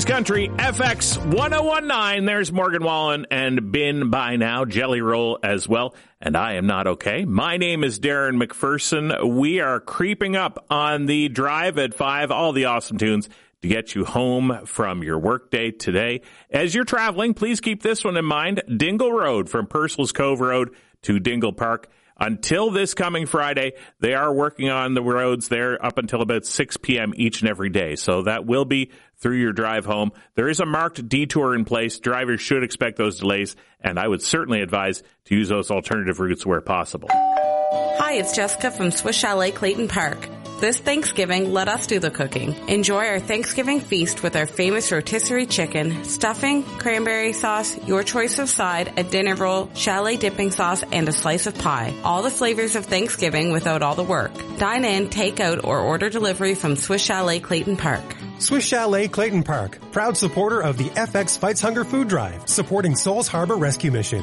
Country, FX 1019. There's Morgan Wallen and Bin by now, Jelly Roll as well. And I am not okay. My name is Darren McPherson. We are creeping up on the drive at 5, all the awesome tunes to get you home from your workday today. As you're traveling, please keep this one in mind. Dingle Road from Purcell's Cove Road to Dingle Park. Until this coming Friday, they are working on the roads there up until about 6 p.m. each and every day. So that will be through your drive home. There is a marked detour in place. Drivers should expect those delays, and I would certainly advise to use those alternative routes where possible. Hi, it's Jessica from Swiss Chalet Clayton Park. This Thanksgiving, let us do the cooking. Enjoy our Thanksgiving feast with our famous rotisserie chicken, stuffing, cranberry sauce, your choice of side, a dinner roll, chalet dipping sauce, and a slice of pie. All the flavors of Thanksgiving without all the work. Dine in, take out, or order delivery from Swiss Chalet Clayton Park. Swiss Chalet Clayton Park, proud supporter of the FX Fights Hunger Food Drive, supporting Souls Harbor Rescue Mission.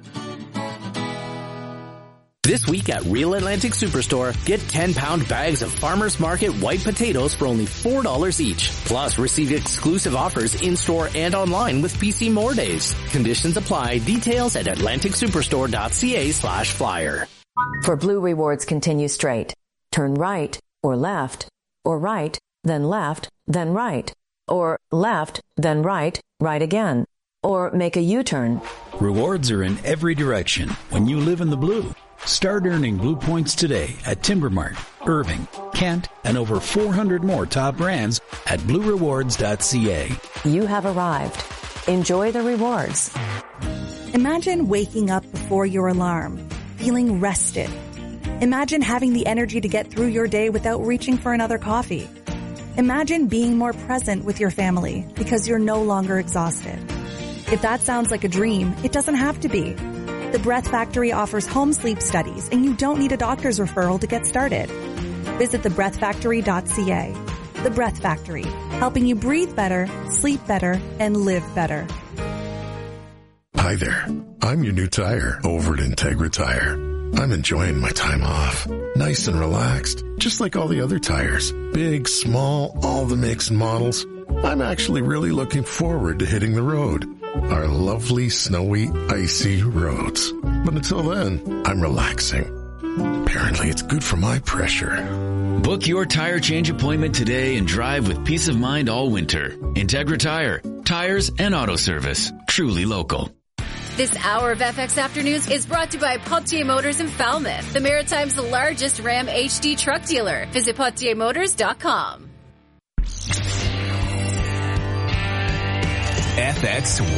This week at Real Atlantic Superstore, get 10-pound bags of Farmers Market white potatoes for only $4 each. Plus, receive exclusive offers in-store and online with PC More Days. Conditions apply. Details at atlanticsuperstore.ca/flyer. For Blue Rewards, continue straight. Turn right or left, or right, then left, then right, or left, then right, right again, or make a U-turn. Rewards are in every direction when you live in the blue. Start earning Blue Points today at Timbermart, Irving, Kent, and over 400 more top brands at bluerewards.ca. You have arrived. Enjoy the rewards. Imagine waking up before your alarm, feeling rested. Imagine having the energy to get through your day without reaching for another coffee. Imagine being more present with your family because you're no longer exhausted. If that sounds like a dream, it doesn't have to be. The Breath Factory offers home sleep studies, and you don't need a doctor's referral to get started. Visit thebreathfactory.ca. The Breath Factory, helping you breathe better, sleep better, and live better. Hi there. I'm your new tire over at Integra Tire. I'm enjoying my time off. Nice and relaxed, just like all the other tires. Big, small, all the makes and models. I'm actually really looking forward to hitting the road. Our lovely, snowy, icy roads. But until then, I'm relaxing. Apparently, it's good for my pressure. Book your tire change appointment today and drive with peace of mind all winter. Integra Tire. Tires and auto service. Truly local. This hour of FX Afternoons is brought to you by Potier Motors in Falmouth, the Maritime's largest Ram HD truck dealer. Visit potiermotors.com. FX